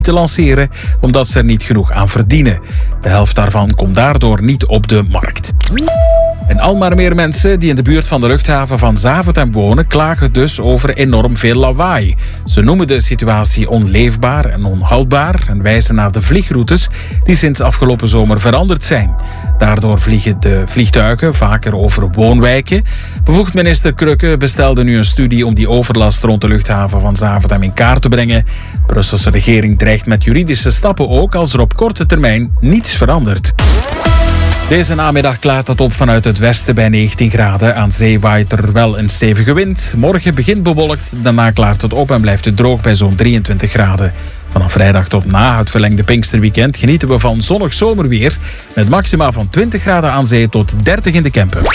te lanceren, omdat ze er niet genoeg aan verdienen. De helft daarvan komt daardoor niet op de markt. En al maar meer mensen die in de buurt van de luchthaven van Zaventem wonen, klagen dus over enorm veel lawaai. Ze noemen de situatie onleefbaar en onhoudbaar en wijzen naar de vliegroutes die sinds afgelopen zomer veranderd zijn. Daardoor vliegen de vliegtuigen vaker over woonwijken. Bevoegd minister Krökke bestelde nu een studie om die overlast rond de luchthaven van Zaventem in kaart te brengen. De Brusselse regering dreigt met juridische stappen ook als er op korte termijn niets verandert. Deze namiddag klaart het op vanuit het westen bij 19 graden. Aan zee waait er wel een stevige wind. Morgen begint bewolkt, daarna klaart het op en blijft het droog bij zo'n 23 graden. Vanaf vrijdag tot na het verlengde Pinksterweekend genieten we van zonnig zomerweer met maxima van 20 graden aan zee tot 30 in de Kempen.